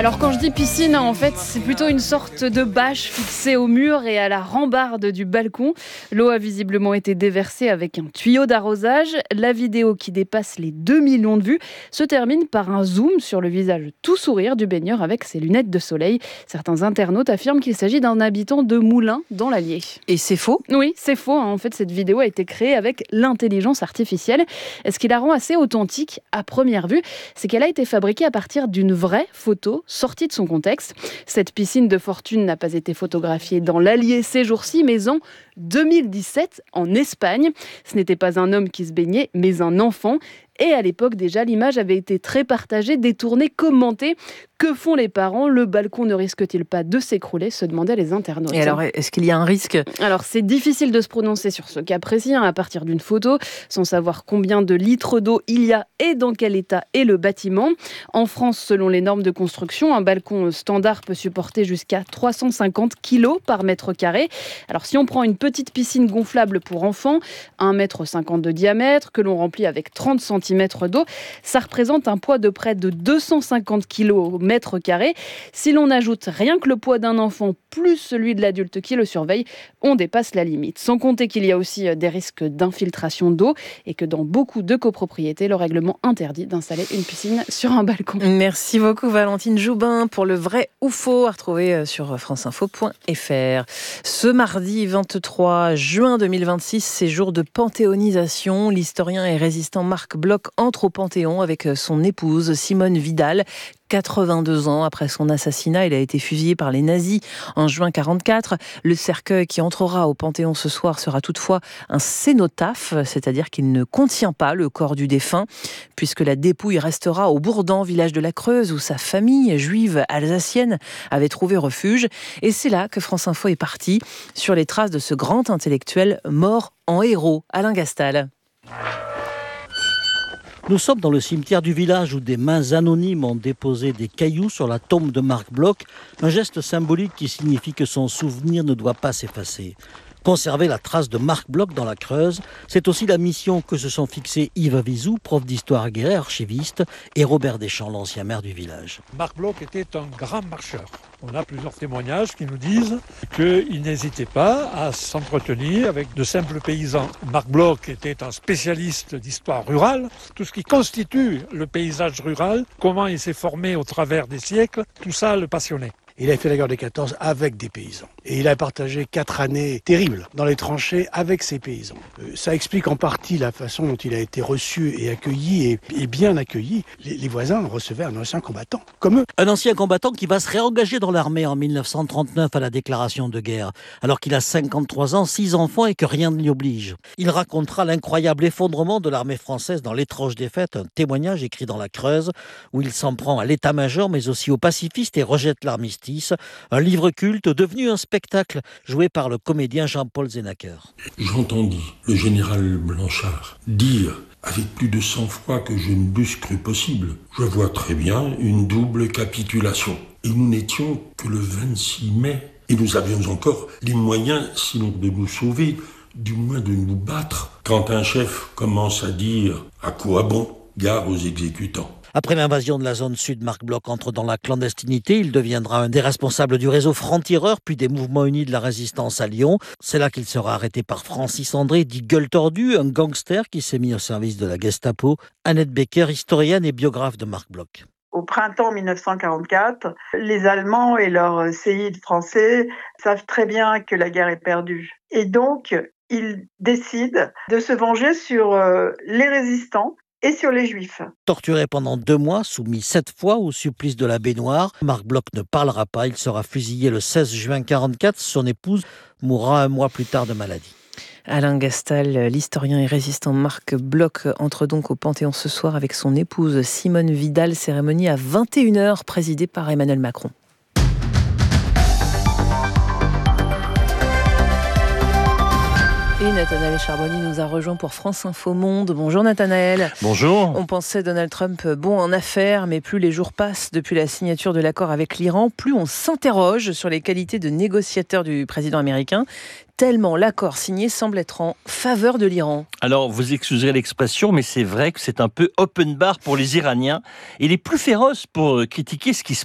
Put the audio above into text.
Alors quand je dis piscine, en fait, c'est plutôt une sorte de bâche fixée au mur et à la rambarde du balcon. L'eau a visiblement été déversée avec un tuyau d'arrosage. La vidéo, qui dépasse les 2 millions de vues, se termine par un zoom sur le visage tout sourire du baigneur avec ses lunettes de soleil. Certains internautes affirment qu'il s'agit d'un habitant de Moulins dans l'Allier. Et c'est faux ? Oui, c'est faux. En fait, cette vidéo a été créée avec l'intelligence artificielle. Et ce qui la rend assez authentique à première vue, c'est qu'elle a été fabriquée à partir d'une vraie photo sortie de son contexte. Cette piscine de fortune n'a pas été photographiée dans l'Allier ces jours-ci, mais en 2017 en Espagne. Ce n'était pas un homme qui se baignait, mais un enfant. Et à l'époque déjà, l'image avait été très partagée, détournée, commentée. Que font les parents ? Le balcon ne risque-t-il pas de s'écrouler ? Se demandaient les internautes. Et alors, est-ce qu'il y a un risque ? Alors, c'est difficile de se prononcer sur ce cas précis à partir d'une photo, sans savoir combien de litres d'eau il y a et dans quel état est le bâtiment. En France, selon les normes de construction, un balcon standard peut supporter jusqu'à 350 kg par mètre carré. Alors, si on prend une petite piscine gonflable pour enfants, 1,50 m de diamètre, que l'on remplit avec 30 cm d'eau, ça représente un poids de près de 250 kg au mètre carré. Si l'on ajoute rien que le poids d'un enfant plus celui de l'adulte qui le surveille, on dépasse la limite. Sans compter qu'il y a aussi des risques d'infiltration d'eau et que dans beaucoup de copropriétés, le règlement interdit d'installer une piscine sur un balcon. Merci beaucoup Valentine Joubin pour le vrai ou faux à retrouver sur franceinfo.fr. Ce mardi 23 juin 2026, c'est jour de panthéonisation. L'historien et résistant Marc Bloch entre au Panthéon avec son épouse Simone Vidal. 82 ans après son assassinat, il a été fusillé par les nazis en juin 1944. Le cercueil qui entrera au Panthéon ce soir sera toutefois un cénotaphe, c'est-à-dire qu'il ne contient pas le corps du défunt, puisque la dépouille restera au Bourdan, village de la Creuse, où sa famille juive alsacienne avait trouvé refuge. Et c'est là que France Info est partie, sur les traces de ce grand intellectuel mort en héros, Alain Gastal. Nous sommes dans le cimetière du village où des mains anonymes ont déposé des cailloux sur la tombe de Marc Bloch, un geste symbolique qui signifie que son souvenir ne doit pas s'effacer. Conserver la trace de Marc Bloch dans la Creuse, c'est aussi la mission que se sont fixés Yves Avizou, prof d'histoire guerre, archiviste, et Robert Deschamps, l'ancien maire du village. Marc Bloch était un grand marcheur. On a plusieurs témoignages qui nous disent qu'il n'hésitait pas à s'entretenir avec de simples paysans. Marc Bloch était un spécialiste d'histoire rurale. Tout ce qui constitue le paysage rural, comment il s'est formé au travers des siècles, tout ça le passionnait. Il a fait la guerre des 14 avec des paysans. Et il a partagé 4 années terribles dans les tranchées avec ces paysans. Ça explique en partie la façon dont il a été reçu et accueilli, et bien accueilli. Les voisins recevaient un ancien combattant, comme eux. Un ancien combattant qui va se réengager dans l'armée en 1939 à la déclaration de guerre, alors qu'il a 53 ans, 6 enfants et que rien ne l'y oblige. Il racontera l'incroyable effondrement de l'armée française dans l'étrange défaite, un témoignage écrit dans la Creuse, où il s'en prend à l'état-major, mais aussi aux pacifistes et rejette l'armistice. Un livre culte devenu un spectacle joué par le comédien Jean-Paul Zenacker. J'entendis le général Blanchard dire avec plus de 100 fois que je ne l'eusse cru possible. Je vois très bien une double capitulation. Et nous n'étions que le 26 mai. Et nous avions encore les moyens, sinon de nous sauver, du moins de nous battre. Quand un chef commence à dire « à quoi bon ? Gare aux exécutants ». Après l'invasion de la zone sud, Marc Bloch entre dans la clandestinité. Il deviendra un des responsables du réseau Franc-Tireur, puis des mouvements unis de la résistance à Lyon. C'est là qu'il sera arrêté par Francis André, dit Gueule Tordue, un gangster qui s'est mis au service de la Gestapo. Annette Becker, historienne et biographe de Marc Bloch. Au printemps 1944, les Allemands et leurs séides français savent très bien que la guerre est perdue. Et donc, ils décident de se venger sur les résistants et sur les Juifs. Torturé pendant 2 mois, soumis 7 fois au supplice de la baignoire, Marc Bloch ne parlera pas. Il sera fusillé le 16 juin 1944. Son épouse mourra 1 mois plus tard de maladie. Alain Gastal, l'historien et résistant Marc Bloch, entre donc au Panthéon ce soir avec son épouse Simone Vidal. Cérémonie à 21h, présidée par Emmanuel Macron. Et Nathanaël Charbonnier nous a rejoint pour France Info Monde. Bonjour Nathanaël. Bonjour. On pensait Donald Trump bon en affaires, mais plus les jours passent depuis la signature de l'accord avec l'Iran, plus on s'interroge sur les qualités de négociateur du président américain, tellement l'accord signé semble être en faveur de l'Iran. Alors, vous excuserez l'expression, mais c'est vrai que c'est un peu open bar pour les Iraniens et les plus féroces pour critiquer ce qui se